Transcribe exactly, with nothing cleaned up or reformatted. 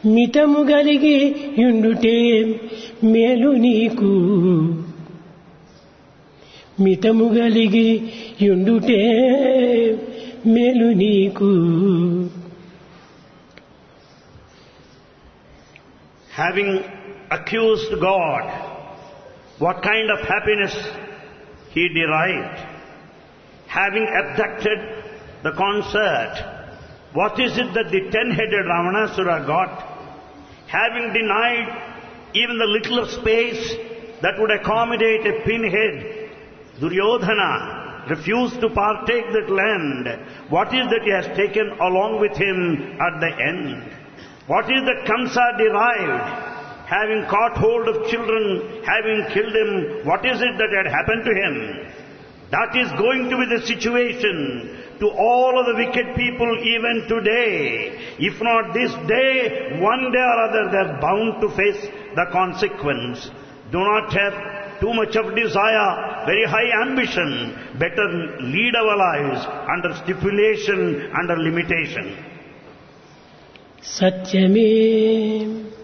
మితము గలిగి యుండుటే మేలు నీకు మితము గలిగి యుండుటే మేలు నీకు. Having accused God, what kind of happiness he derived? Having abducted the concert, what is it that the ten-headed Ravanasura got? Having denied even the little of space that would accommodate a pinhead, Duryodhana refused to partake that land. What is that he has taken along with him at the end? What is that Kamsa derived? Having caught hold of children, having killed him, what is it that had happened to him? That is going to be the situation to all of the wicked people even today. If not this day, one day or other they are bound to face the consequence. Do not have too much of desire, very high ambition. Better lead our lives under stipulation, under limitation. సత్యమే